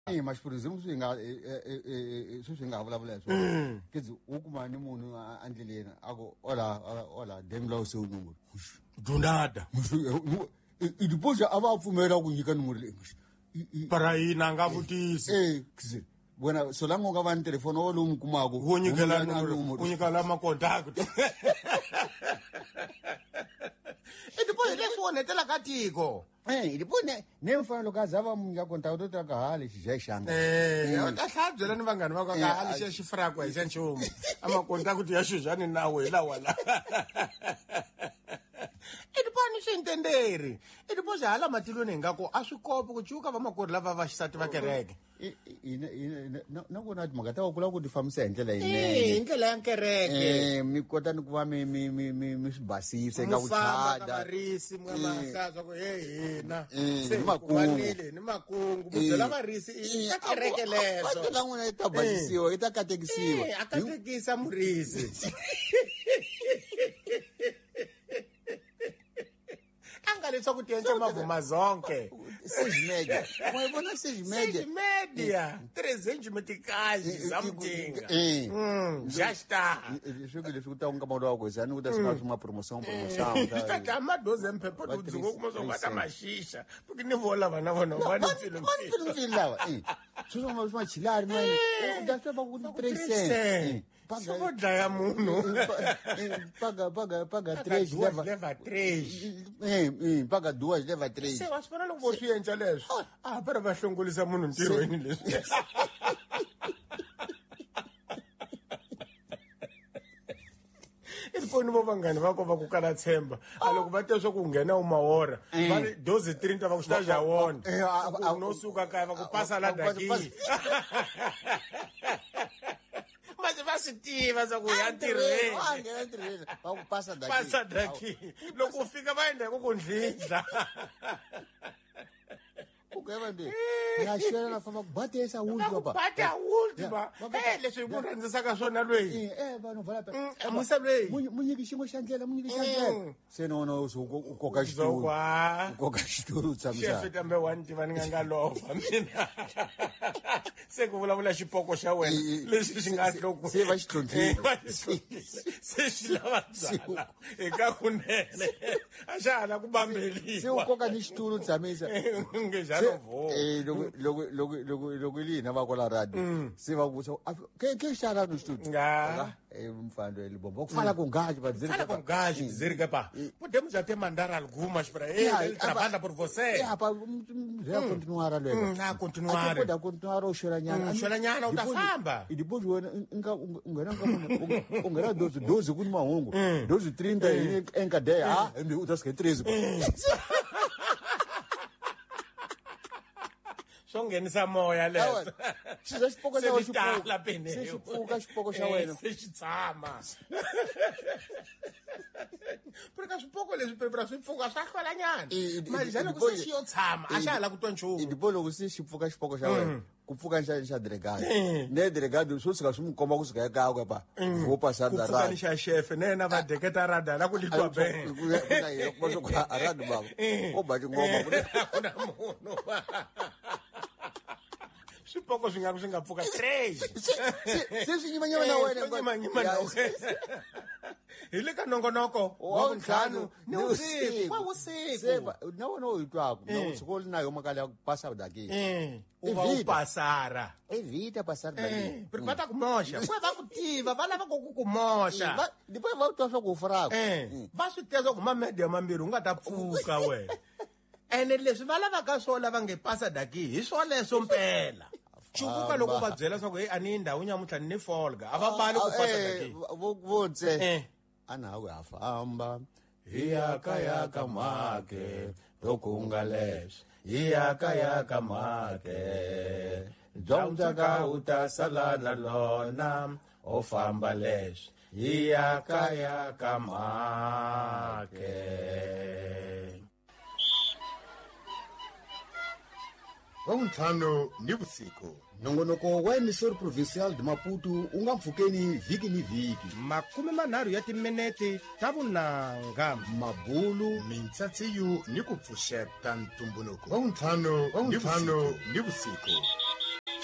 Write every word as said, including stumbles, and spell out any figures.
Eh mas por exemplo swi nga eh swi nga vulavula swona kids ukumani munhu andleleni ako ola ola demlo se unungu dunada idiposha ava pfumela ku nyika numero leyi para yina nga vutisi eh kids bona solange u nga va ni telefoni wo lomu kumako u nyikela numero u nyikela ma contact idiposha leswi onhetela ka tiko eh idipone ne mfana lo kazava munga contact to ka hale xixanga eh ta hlabyela ni vanghana va ka hale xi xifrako hi xanchumu ama contact ya xujani nawe la wala idipone swi intenderi idiposha hala matilweni ngako a swi kopi ku chuka va makori lava va xisati va kereke ina ina na kona timhaka ta kula ku ti fambisa hi ndlela yinene hi ndlela ya kereke eh mi kota ni ku va mi mi mi mi swi basise nga ku chada varisi mwa mahlatsa ku hey hina se makungu ni makungu mudela varisi i ta kereke leso va ta n'wana yi ta basisiwa yi ta katekisiwa eh akatekisa murisi anga leswaku ti endla mavuma zonke Sage media wayibona Sage media Sage media trezenji metikazi zamtinga mm jasta leswi leswi ku ta unga mawulo wa ku zani ku ta sina swima promotion promotion ta madoze mphepo dudzungu kuma so ngata mashisha porque ni vola vana vona vani film film film lawa eh swo swo swo chilari manje da swa ba ku three cents paga daya munhu paga paga paga três leva leva três eh eh paga duas leva três se wasifana loko vo swi endla leswi ah para va hlongolisa munhu ntirhweni leswi ifoni vo vanghani va ko va ku kala tshemba loko va te swa ku nghena umahora va doze thirty va ku xita ja wona no suka kaya va ku pasa la daki manje va swi tiva swa ku ya ntirhweni va nghena ntirhweni va ku pasa daki pasa daki loko u fika va endla ku ku ndlindla ukeva ndi na shela na famba kubatesa ulti baba bata ulti ba eh leswi mu rhandzisaka swona lweyi eh vanhu vala pa amusa lweyi munyiki xingo xa ndlela munyiki xa ndlela se no no u koka xitulu u koka xitulu tsamisa chef tambe one tiva ni nga nga lova mina se ku vulavula xipoko xa wena leswi xi nga hloko se va xitlontli se xi lava dzala eka kunene a xa hala ku bambeliwa se u koka ni xitulu tsamisa nge eh loko loko loko loko loko lina va kola radio se va ku ke ke xala no studio nga eh mfando elibombo kufala ku ngaji va dziri fala ku ngaji dziri ke pa podemos já ter mandar algumas para ele ele trabalha por você é pa já continuar luego na continuar pode continuar o xeranyana xeranyana u ta famba e depois nga ungena nga ungena doze doze ku mahungu doze trinta em cadeia ah u ta se treze swo nghenisa moya leswo xi za xipoko xa wena xipoko pene se xipfuka xipoko xa wena se xi tshama porque swipoko leswi pepera swi pfuka swa hlwelanyana manje xa loko se xi yo tshama a xa hala ku twa nchumu dipo loko se xi pfuka xipoko xa wena ku pfuka xa xa delegado ne delegado swo suka swi mu komba ku suka eka ka pa vo pasar da ra ku xa chef ne na va deketa rada la ku litwa be kuna yena ku so ka aradu baba ko ba ngoma kuna munhu swipoko swi nga swi nga pfuka três se swi nyimanyima na wena nyimanyima na wena hi le ka nongonoko wa ntlhanu ni usiku wa usiku na wena u yitwaka na usiku na yo makala ku pasa daki u va u pasara evita pasar daki porque va ta ku mosha va va ku tiva va lava ku ku mosha depois va utwa swa ku furaka va swi teza ku ma media mambirhi u nga ta pfuka wena ene leswi va lavaka swona va nge pasa daki hi swona leswo mpela chukuka loko va byela swa ku hey ani ndhawu nyamutlha ni folga a va bali ku pasa daki vo tse ana hawe afamba hiyaka yaka make lokunga leswi hiyaka yaka make dzondzaka uta salana lona o famba leswi hiyaka yaka make Vauntano ni vusiku. Nongonoko wa emisori provincial de Maputo u nga mpfukeni vhiki ni vhiki. Makume manharhu ya timinete ta vunanga. Mabulu, mintsatsiyo ni ku pfuxeta ntumbuluko. Vauntano ni vusiku.